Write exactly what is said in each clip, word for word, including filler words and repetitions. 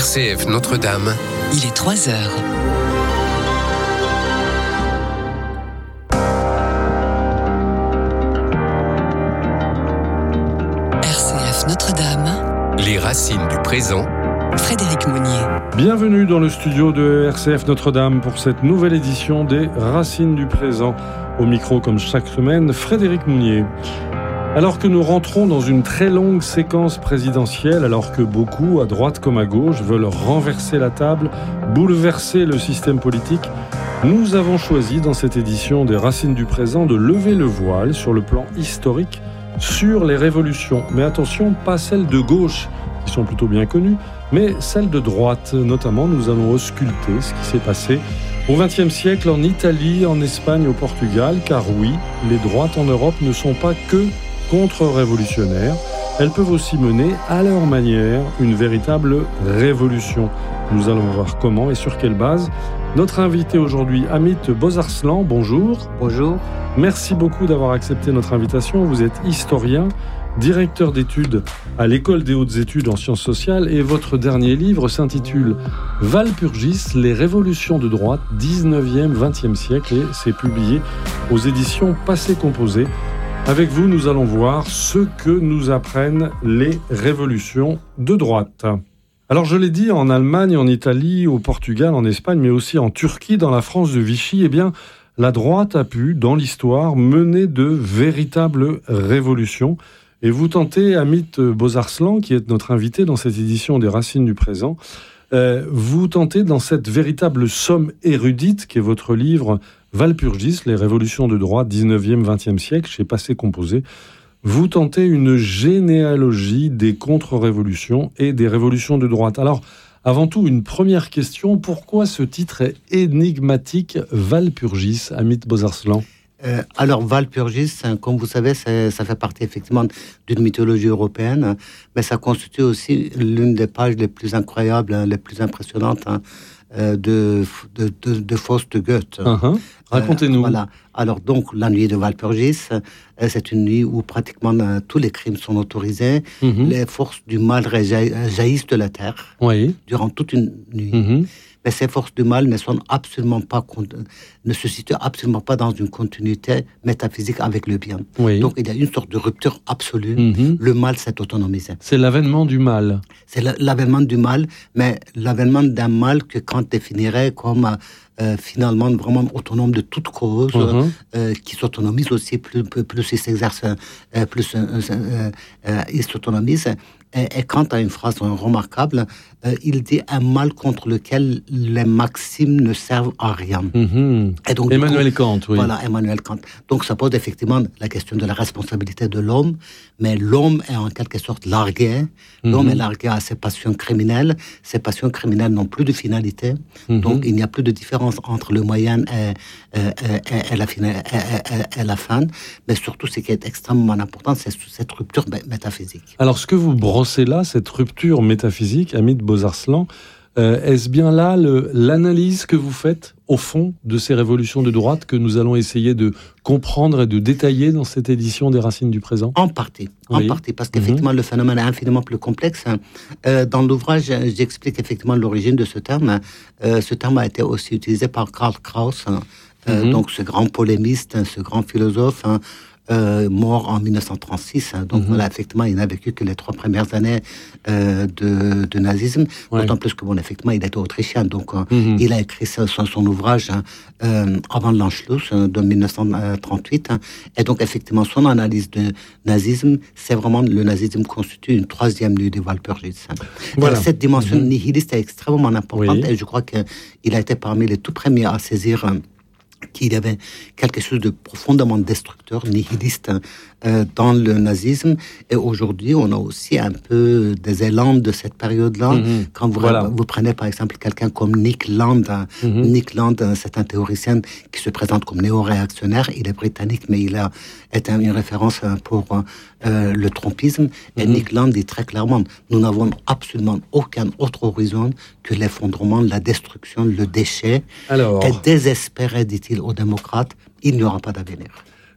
C F Notre-Dame. Il est trois heures. R C F Notre-Dame. Les racines du présent. Frédéric Mounier. Bienvenue dans le studio de R C F Notre-Dame pour cette nouvelle édition des Racines du présent. Au micro, comme chaque semaine, Frédéric Mounier. Alors que nous rentrons dans une très longue séquence présidentielle, alors que beaucoup, à droite comme à gauche, veulent renverser la table, bouleverser le système politique, nous avons choisi dans cette édition des Racines du présent de lever le voile sur le plan historique sur les révolutions. Mais attention, pas celles de gauche, qui sont plutôt bien connues, mais celles de droite. Notamment, nous allons ausculter ce qui s'est passé au vingtième siècle en Italie, en Espagne, au Portugal, car oui, les droites en Europe ne sont pas que contre-révolutionnaires, elles peuvent aussi mener à leur manière une véritable révolution. Nous allons voir comment et sur quelle base. Notre invité aujourd'hui, Amit Bozarslan, bonjour. Bonjour. Merci beaucoup d'avoir accepté notre invitation. Vous êtes historien, directeur d'études à l'École des hautes études en sciences sociales et votre dernier livre s'intitule « Walpurgis, les révolutions de droite, dix-neuvième vingtième siècle » et c'est publié aux éditions Passé Composé. Avec vous, nous allons voir ce que nous apprennent les révolutions de droite. Alors, je l'ai dit, en Allemagne, en Italie, au Portugal, en Espagne, mais aussi en Turquie, dans la France de Vichy, eh bien, la droite a pu, dans l'histoire, mener de véritables révolutions. Et vous tentez, Amit Bozarslan, qui est notre invité dans cette édition des Racines du présent, euh, vous tentez, dans cette véritable somme érudite, qui est votre livre Walpurgis, les révolutions de droite, dix-neuvième vingtième siècle, chez Passé Composé, vous tentez une généalogie des contre-révolutions et des révolutions de droite. Alors, avant tout, une première question, pourquoi ce titre est énigmatique, Walpurgis, Amit Bozarslan ? Euh, alors, Walpurgis, comme vous savez, ça fait partie effectivement d'une mythologie européenne, mais ça constitue aussi l'une des pages les plus incroyables, les plus impressionnantes hein, de, de, de, de Faust de Goethe. Uh-huh. Racontez-nous. Euh, voilà. Alors, donc, la nuit de Walpurgis, c'est une nuit où pratiquement euh, tous les crimes sont autorisés. Mm-hmm. Les forces du mal jaillissent de la terre oui. durant toute une nuit. Mm-hmm. Mais ces forces du mal ne sont absolument pas, ne se situent absolument pas dans une continuité métaphysique avec le bien. Oui. Donc il y a une sorte de rupture absolue. Mm-hmm. Le mal s'est autonomisé. C'est l'avènement du mal. C'est l'avènement du mal, mais l'avènement d'un mal que Kant définirait comme euh, finalement vraiment autonome de toute cause, mm-hmm. euh, qui s'autonomise aussi, plus, plus, plus il s'exerce, euh, plus euh, euh, euh, il s'autonomise. Et, et Kant a une phrase remarquable, euh, il dit un mal contre lequel les maximes ne servent à rien. Mm-hmm. Et donc, Emmanuel coup, Kant, oui. Voilà, Emmanuel Kant. Donc ça pose effectivement la question de la responsabilité de l'homme, mais l'homme est en quelque sorte largué. Mm-hmm. L'homme est largué à ses passions criminelles. Ces passions criminelles n'ont plus de finalité. Mm-hmm. Donc il n'y a plus de différence entre le moyen et, et, et, et, la, fina, et, et, et la fin. Mais surtout, ce qui est extrêmement important, c'est cette rupture métaphysique. Alors ce que vous brossez là, cette rupture métaphysique, Amit Bozarslan, euh, est-ce bien là le, l'analyse que vous faites au fond de ces révolutions de droite que nous allons essayer de comprendre et de détailler dans cette édition des Racines du présent ? En partie, en oui. partie, parce qu'effectivement mmh. le phénomène est infiniment plus complexe. Euh, dans l'ouvrage, j'explique effectivement l'origine de ce terme. Euh, ce terme a été aussi utilisé par Karl Kraus, euh, mmh. donc ce grand polémiste, ce grand philosophe, hein, Euh, mort en dix-neuf cent trente-six. Hein. Donc, mm-hmm. voilà, effectivement, il n'a vécu que les trois premières années euh, de, de nazisme. Ouais. D'autant plus que, bon, effectivement, il était autrichien. Donc, euh, mm-hmm. il a écrit son, son ouvrage hein, euh, avant l'Anschluss hein, de dix-neuf cent trente-huit. Hein. Et donc, effectivement, son analyse de nazisme, c'est vraiment le nazisme constitue une troisième nuit de Walpurgis. Hein. Voilà. Cette dimension mm-hmm. nihiliste est extrêmement importante. Oui. Et je crois qu'il a été parmi les tout premiers à saisir hein, qu'il y avait quelque chose de profondément destructeur, nihiliste euh, dans le nazisme. Et aujourd'hui, on a aussi un peu des élans de cette période-là. Mm-hmm. Quand vous, voilà. vous prenez par exemple quelqu'un comme Nick Land, mm-hmm. Nick Land, c'est un théoricien qui se présente comme néo-réactionnaire. Il est britannique, mais il a est une référence pour euh, le trumpisme. Et mm-hmm. Nick Land dit très clairement, nous n'avons absolument aucun autre horizon que l'effondrement, la destruction, le déchet. Alors... Et désespéré, dit-il aux démocrates, il n'y aura pas d'avenir.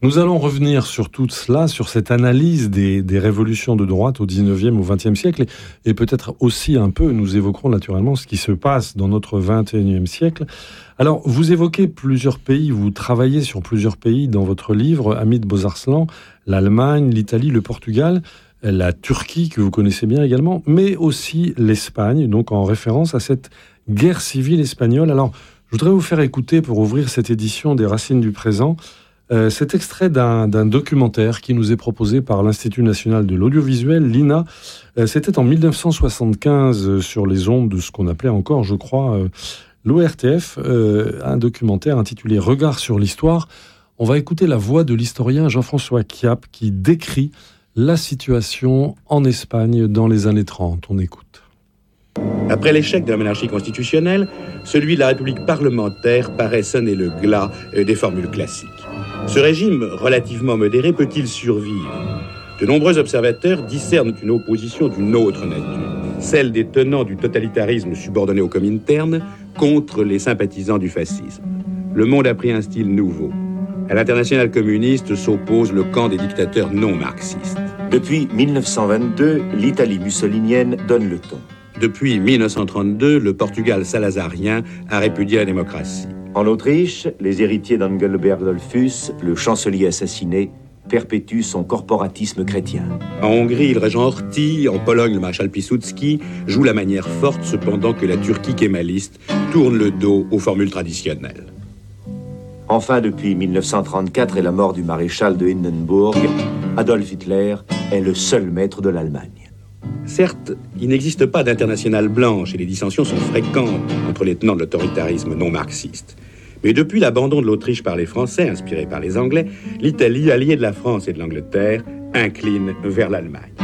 Nous allons revenir sur tout cela, sur cette analyse des, des révolutions de droite au dix-neuvième, au vingtième siècle, et, et peut-être aussi un peu, nous évoquerons naturellement ce qui se passe dans notre vingt et unième siècle. Alors, vous évoquez plusieurs pays, vous travaillez sur plusieurs pays dans votre livre, Hamid Bozarslan, l'Allemagne, l'Italie, le Portugal, la Turquie, que vous connaissez bien également, mais aussi l'Espagne, donc en référence à cette guerre civile espagnole. Alors, je voudrais vous faire écouter, pour ouvrir cette édition des Racines du présent, Euh, cet extrait d'un, d'un documentaire qui nous est proposé par l'Institut national de l'audiovisuel, l'I N A. Euh, c'était en dix-neuf cent soixante-quinze euh, sur les ondes de ce qu'on appelait encore, je crois, euh, l'O R T F, euh, un documentaire intitulé « Regard sur l'histoire ». On va écouter la voix de l'historien Jean-François Chiappe qui décrit la situation en Espagne dans les années trente. On écoute. Après l'échec de la monarchie constitutionnelle, celui de la République parlementaire paraît sonner le glas des formules classiques. Ce régime relativement modéré peut-il survivre ? De nombreux observateurs discernent une opposition d'une autre nature, celle des tenants du totalitarisme subordonné au Comintern contre les sympathisants du fascisme. Le monde a pris un style nouveau. À l'internationale communiste s'oppose le camp des dictateurs non marxistes. Depuis dix-neuf cent vingt-deux, l'Italie mussolinienne donne le ton. Depuis dix-neuf cent trente-deux, le Portugal salazarien a répudié la démocratie. En Autriche, les héritiers d'Engelbert Dollfuss, le chancelier assassiné, perpétuent son corporatisme chrétien. En Hongrie, le régent Horthy, en Pologne, le maréchal Piłsudski joue la manière forte, cependant que la Turquie kémaliste tourne le dos aux formules traditionnelles. Enfin, depuis dix-neuf cent trente-quatre et la mort du maréchal de Hindenburg, Adolf Hitler est le seul maître de l'Allemagne. Certes, il n'existe pas d'internationale blanche et les dissensions sont fréquentes entre les tenants de l'autoritarisme non marxiste. Mais depuis l'abandon de l'Autriche par les Français, inspiré par les Anglais, l'Italie, alliée de la France et de l'Angleterre, incline vers l'Allemagne.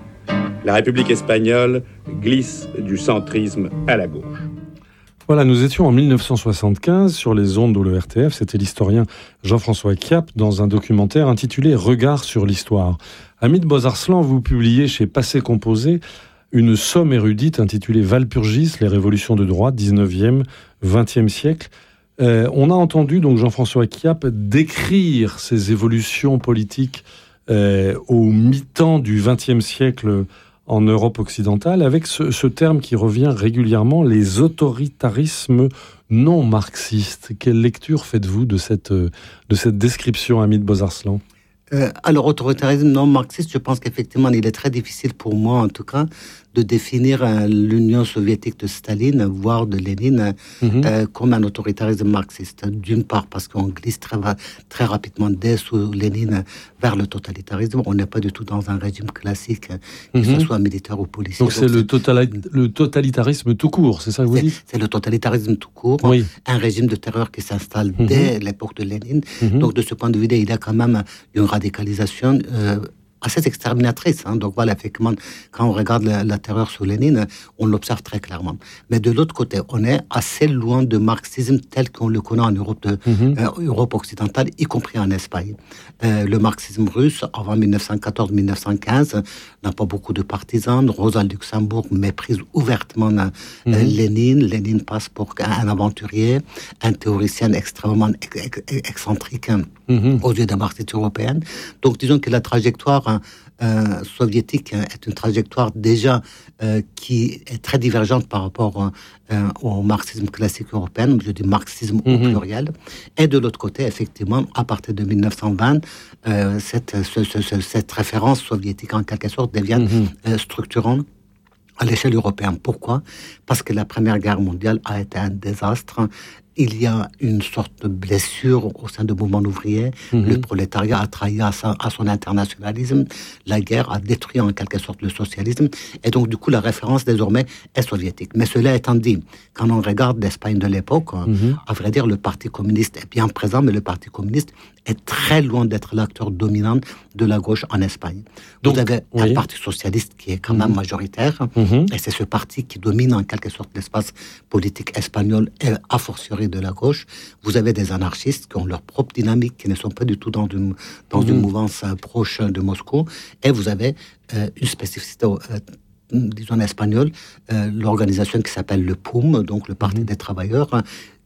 La République espagnole glisse du centrisme à la gauche. Voilà, nous étions en dix-neuf cent soixante-quinze sur les ondes de l'O R T F. C'était l'historien Jean-François Chiappe dans un documentaire intitulé « Regard sur l'histoire ». Hamid Bozarslan, vous publiez chez Passé Composé une somme érudite intitulée « Walpurgis, les révolutions de droite, dix-neuvième, vingtième siècle ». Euh, on a entendu donc Jean-François Chiappe décrire ces évolutions politiques euh, au mi-temps du vingtième siècle en Europe occidentale, avec ce, ce terme qui revient régulièrement, les autoritarismes non marxistes. Quelle lecture faites-vous de cette, de cette description, Hamid Bozarslan ? euh, Alors, autoritarisme non marxiste, je pense qu'effectivement, il est très difficile pour moi, en tout cas, de définir euh, l'Union soviétique de Staline, voire de Lénine, mm-hmm. euh, comme un autoritarisme marxiste. D'une part, parce qu'on glisse très, très rapidement dès sous Lénine vers le totalitarisme. On n'est pas du tout dans un régime classique, que mm-hmm. ce soit militaire ou policier. Donc, Donc c'est, c'est le, totali- le totalitarisme tout court, c'est ça que vous c'est, dites ? C'est le totalitarisme tout court, oui. Un régime de terreur qui s'installe mm-hmm. dès l'époque de Lénine. Mm-hmm. Donc de ce point de vue-là, il y a quand même une radicalisation euh, assez exterminatrice. Hein. Donc voilà, effectivement, quand on regarde la, la terreur sous Lénine, on l'observe très clairement. Mais de l'autre côté, on est assez loin de marxisme tel qu'on le connaît en Europe, de, mm-hmm. euh, Europe occidentale, y compris en Espagne. Euh, le marxisme russe, avant dix-neuf cent quatorze dix-neuf cent quinze, n'a pas beaucoup de partisans. Rosa Luxembourg méprise ouvertement euh, mm-hmm. Lénine. Lénine passe pour un aventurier, un théoricien extrêmement ex- ex- excentrique mm-hmm. aux yeux des marxistes européennes. Donc disons que la trajectoire Euh, soviétique hein, est une trajectoire déjà euh, qui est très divergente par rapport euh, au marxisme classique européen, je dis marxisme mm-hmm. au pluriel. Et de l'autre côté, effectivement, à partir de dix-neuf cent vingt, euh, cette, ce, ce, ce, cette référence soviétique, en quelque sorte, devient mm-hmm. euh, structurante à l'échelle européenne. Pourquoi ? Parce que la Première Guerre mondiale a été un désastre. Il y a une sorte de blessure au sein du mouvement ouvrier. Mmh. Le prolétariat a trahi à, sa, à son internationalisme. La guerre a détruit en quelque sorte le socialisme. Et donc, du coup, la référence désormais est soviétique. Mais cela étant dit, quand on regarde l'Espagne de l'époque, mmh. à vrai dire, le Parti communiste est bien présent, mais le Parti communiste est très loin d'être l'acteur dominant de la gauche en Espagne. Donc, vous avez oui. un Parti socialiste qui est quand même mmh. majoritaire. Mmh. Et c'est ce parti qui domine en quelque sorte l'espace politique espagnol et a fortiori de la gauche. Vous avez des anarchistes qui ont leur propre dynamique, qui ne sont pas du tout dans une, dans mmh. une mouvance euh, proche de Moscou. Et vous avez euh, une spécificité, euh, disons en espagnol, euh, l'organisation qui s'appelle le P U M, donc le Parti mmh. des travailleurs,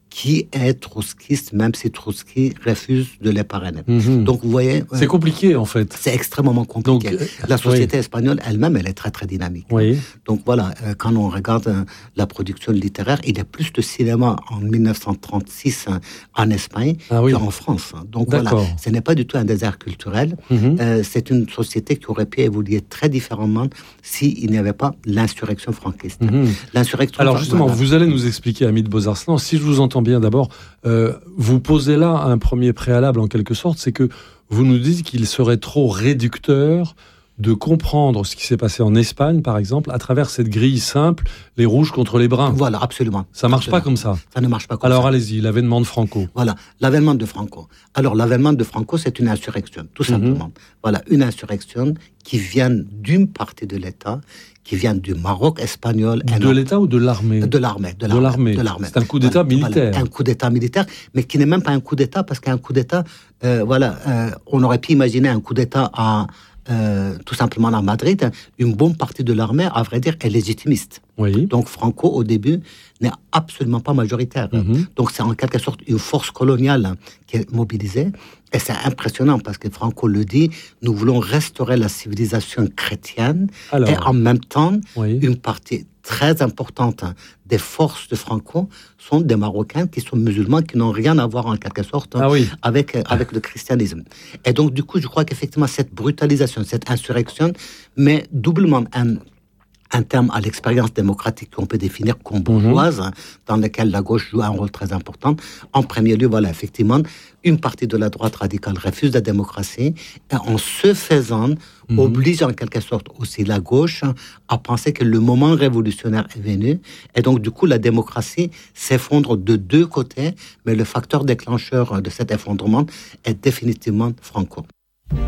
qui est trotskiste, même si Trotsky refuse de les parrainer. Mmh. Donc, vous voyez... C'est euh, compliqué, en fait. C'est extrêmement compliqué. Donc, la société oui. espagnole elle-même, elle est très, très dynamique. Oui. Donc, voilà, euh, quand on regarde euh, la production littéraire, il y a plus de cinéma en dix-neuf cent trente-six hein, en Espagne ah, oui. qu'en France. Donc, D'accord. voilà, ce n'est pas du tout un désert culturel. Mmh. Euh, c'est une société qui aurait pu évoluer très différemment s'il n'y avait pas l'insurrection franquiste. Mmh. L'insurrection Alors, justement, voilà. vous allez nous expliquer, Hamid Bozarslan, si je vous entends bien d'abord, euh, vous posez là un premier préalable en quelque sorte, c'est que vous nous dites qu'il serait trop réducteur de comprendre ce qui s'est passé en Espagne, par exemple, à travers cette grille simple, les rouges contre les bruns. Voilà, absolument. Ça ne marche absolument. pas comme ça. Ça ne marche pas comme Alors, ça. Alors allez-y, l'avènement de Franco. Voilà, l'avènement de Franco. Alors l'avènement de Franco, c'est une insurrection, tout simplement. Mm-hmm. Voilà, une insurrection qui vient d'une partie de l'État, qui vient du Maroc espagnol. De non, l'État ou de l'armée ? De l'armée. De l'armée. De l'armée. De l'armée. C'est un coup d'État voilà, militaire. Voilà, un coup d'État militaire, mais qui n'est même pas un coup d'État, parce qu'un coup d'État, euh, voilà, euh, on aurait pu imaginer un coup d'État à... Euh, tout simplement à Madrid, une bonne partie de l'armée, à vrai dire, est légitimiste. Oui. Donc Franco, au début, n'est absolument pas majoritaire. Mm-hmm. Donc c'est en quelque sorte une force coloniale qui est mobilisée. Et c'est impressionnant parce que Franco le dit, nous voulons restaurer la civilisation chrétienne. Alors, et en même temps, oui. une partie très importante des forces de Franco sont des Marocains qui sont musulmans, qui n'ont rien à voir en quelque sorte ah oui. avec, avec le christianisme. Et donc du coup, je crois qu'effectivement, cette brutalisation, cette insurrection met doublement un... un terme à l'expérience démocratique qu'on peut définir comme bourgeoise, mmh. dans laquelle la gauche joue un rôle très important. En premier lieu, voilà, effectivement, une partie de la droite radicale refuse la démocratie, et en ce faisant, mmh. oblige en quelque sorte aussi la gauche à penser que le moment révolutionnaire est venu, et donc du coup, la démocratie s'effondre de deux côtés, mais le facteur déclencheur de cet effondrement est définitivement Franco.